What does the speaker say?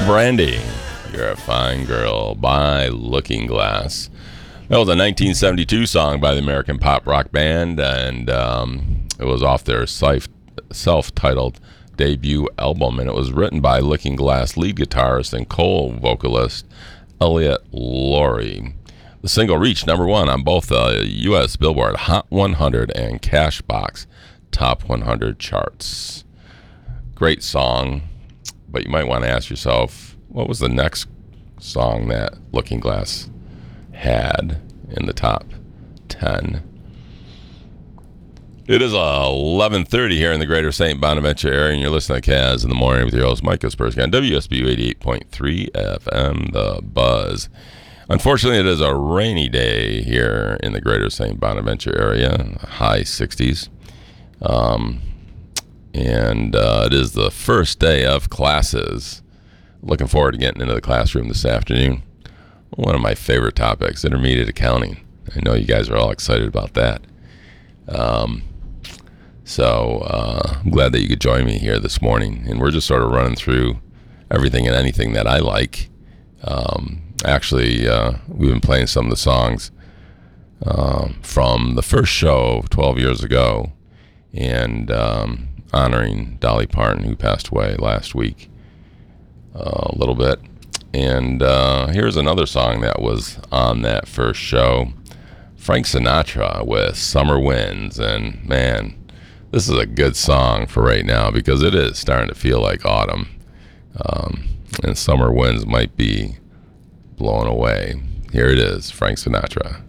Brandy, You're a Fine Girl by Looking Glass. That was a 1972 song by the American pop rock band, and it was off their self-titled debut album, and it was written by Looking Glass lead guitarist and co-vocalist Elliot Laurie. The single reached number one on both the U.S. Billboard Hot 100 and Cashbox Top 100 charts. Great song, but you might want to ask yourself, what was the next song that Looking Glass had in the top 10? It is 11:30 here in the greater St. Bonaventure area, and you're listening to Kaz in the Morning with your host, Mike Kaspersky, on WSBU 88.3 FM, The Buzz. Unfortunately, it is a rainy day here in the greater St. Bonaventure area, high 60s. And it is the first day of classes. Looking forward to getting into the classroom this afternoon. One of my favorite topics, intermediate accounting. I know you guys are all excited about that. So I'm glad that you could join me here this morning. And we're just sort of running through everything and anything that I like. Actually, we've been playing some of the songs from the first show 12 years ago, and honoring Dolly Parton, who passed away last week a little bit. And here's another song that was on that first show, Frank Sinatra with Summer Winds. And man, this is a good song for right now because it is starting to feel like autumn, and summer winds might be blowing away. Here it is, Frank Sinatra.